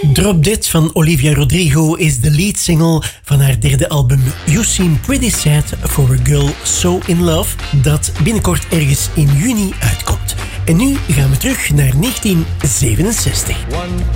Drop Dead van Olivia Rodrigo is de leadsingle van haar derde album You Seem Pretty Sad for a Girl So In Love, dat binnenkort ergens in juni uitkomt. En nu gaan we terug naar 1967.